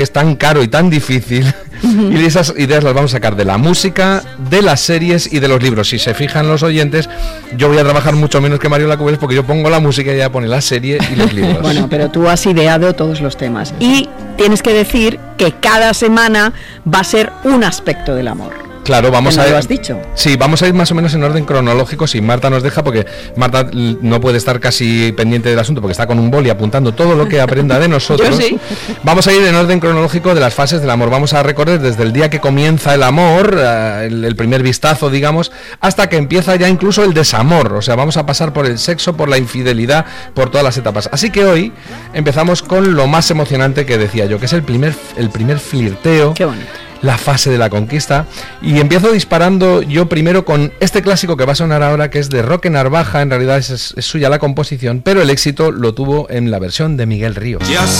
es tan caro y tan difícil, y esas ideas las vamos a sacar de la música, de las series y de los libros. Si se fijan los oyentes, yo voy a trabajar mucho menos que Mariola Cubells porque yo pongo la música y ella pone la serie y los libros. Bueno, pero tú has ideado todos los temas y tienes que decir que cada semana va a ser un aspecto del amor. Claro, vamos a ir. ¿Lo has dicho? Sí, vamos a ir más o menos en orden cronológico, si Marta nos deja, porque Marta no puede estar casi pendiente del asunto, porque está con un boli apuntando todo lo que aprenda de nosotros. Yo sí. Vamos a ir en orden cronológico de las fases del amor. Vamos a recorrer desde el día que comienza el amor, el primer vistazo, digamos, hasta que empieza ya incluso el desamor. O sea, vamos a pasar por el sexo, por la infidelidad, por todas las etapas. Así que hoy empezamos con lo más emocionante que decía yo, que es el primer flirteo. Qué bonito. La fase de la conquista, y empiezo disparando yo primero con este clásico que va a sonar ahora, que es de Roque Narvaja. En realidad es suya la composición, pero el éxito lo tuvo en la versión de Miguel Ríos. Ya